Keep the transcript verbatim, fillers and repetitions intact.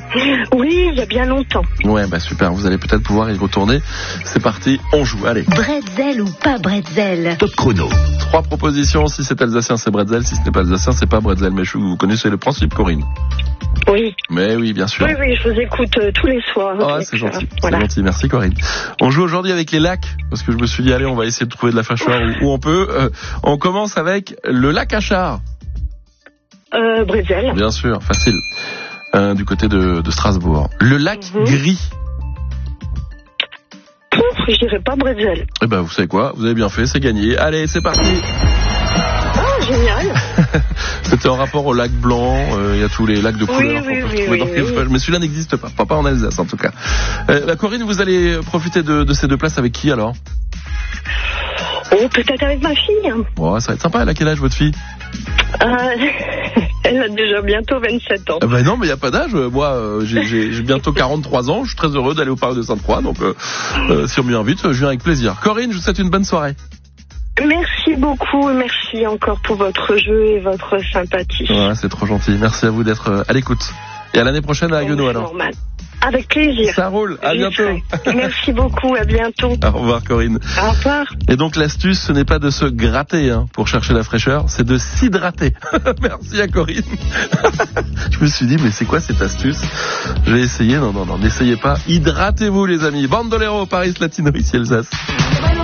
Oui, il y a bien longtemps. Ouais, bah super, vous allez peut-être pouvoir y retourner. C'est parti, on joue, allez. Bretzel ou pas bretzel? Top chrono. Trois propositions, si c'est alsacien, c'est bretzel, si ce n'est pas alsacien, c'est pas bretzel. Mais je, vous connaissez le principe, Corinne? Oui. Mais oui, bien sûr. Oui, oui, je vous écoute euh, tous les soirs. Ah, donc, c'est gentil, euh, voilà. c'est gentil, merci Corinne. On joue aujourd'hui avec les lacs, parce que je me suis dit, allez, on va essayer de trouver de la fraîcheur où, où on peut. Euh, on commence avec le lac Achard. Euh, bretzel. Bien sûr, facile. Euh, du côté de, de Strasbourg. Le lac Mhm. Gris. Pouf, je dirais pas bretzel. Eh ben, vous savez quoi? Vous avez bien fait, c'est gagné. Allez, c'est parti. Ah, génial. C'était en rapport au lac Blanc. Il euh, y a tous les lacs de couleur oui, qu'on oui, peut oui, trouver dans oui, les oui. feuilles. Mais celui-là n'existe pas. Pas, pas en Alsace, en tout cas. Euh, bah, Corinne, vous allez profiter de, de ces deux places avec qui, alors? Oh, peut-être avec ma fille. Bon, ça va être sympa. Elle a quel âge, votre fille? Euh, elle a déjà bientôt vingt-sept ans. Eh ben non, mais il n'y a pas d'âge. Moi, euh, j'ai, j'ai, j'ai bientôt quarante-trois ans. Je suis très heureux d'aller au parc de Sainte-Croix. Donc, euh, euh, si on m'y invite, je viens avec plaisir. Corinne, je vous souhaite une bonne soirée. Merci beaucoup. Merci encore pour votre jeu et votre sympathie. Ouais, c'est trop gentil. Merci à vous d'être euh, à l'écoute. Et à l'année prochaine à Haguenau, alors. Normal. Avec plaisir. Ça roule. À J'y bientôt. serai. Merci beaucoup. À bientôt. Au revoir, Corinne. Au revoir. Et donc, l'astuce, ce n'est pas de se gratter hein, pour chercher la fraîcheur, c'est de s'hydrater. Merci à Corinne. Je me suis dit, mais c'est quoi cette astuce? Je vais essayer. Non, non, non, n'essayez pas. Hydratez-vous, les amis. Bandolero, Paris Latino, ici Alsace.